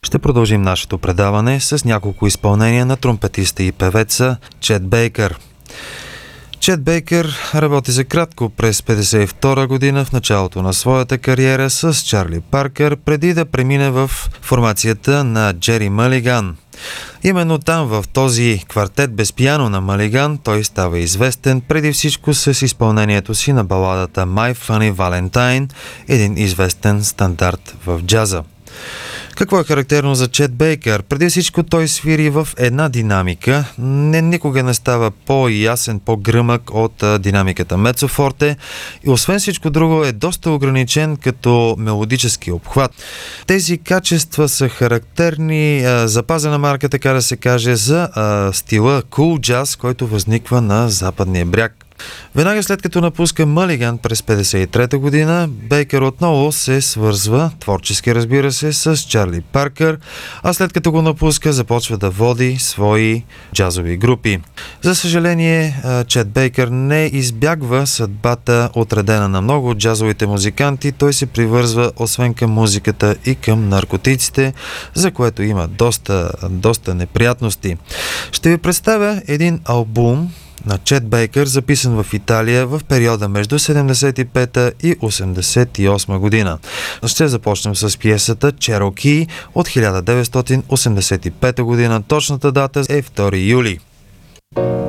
Ще продължим нашето предаване с няколко изпълнения на тромпетиста и певеца Чет Бейкър. Чет Бейкър работи за кратко през 1952 година в началото на своята кариера с Чарли Паркър, преди да премине в формацията на Джери Мълиган. Именно там, в този квартет без пиано на Мълиган, той става известен преди всичко с изпълнението си на баладата My Funny Valentine, един известен стандарт в джаза. Какво е характерно за Чет Бейкър? Преди всичко той свири в една динамика. Никога не става по-ясен, по-гръмък от динамиката мецофорте и освен всичко друго е доста ограничен като мелодически обхват. Тези качества са характерни, запазена марка, така да се каже, за стила кул джаз, който възниква на западния бряг. Веднага след като напуска Мълиган през 1953 година, Бейкър отново се свързва, творчески разбира се, с Чарли Паркър, а след като го напуска, започва да води свои джазови групи. За съжаление, Чет Бейкър не избягва съдбата, отредена на много от джазовите музиканти. Той се привързва освен към музиката и към наркотиците, за което има доста неприятности. Ще ви представя един албум на Чет Бейкър, записан в Италия в периода между 75-та и 88 година. Ще започнем с пиесата Чероки от 1985 година. Точната дата е 2 юли.